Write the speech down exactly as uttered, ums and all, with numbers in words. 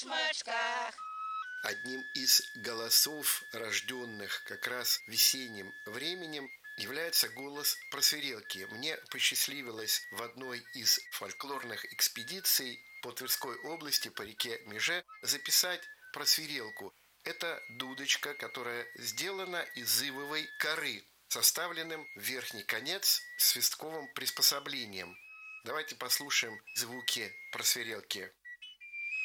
башмачках. Одним из голосов, рожденных как раз весенним временем, является голос просвирелки. Мне посчастливилось в одной из фольклорных экспедиций по Тверской области, по реке Меже, записать просвирелку. Это дудочка, которая сделана из ивовой коры, составленным в верхний конец свистковым приспособлением. Давайте послушаем звуки просвирелки.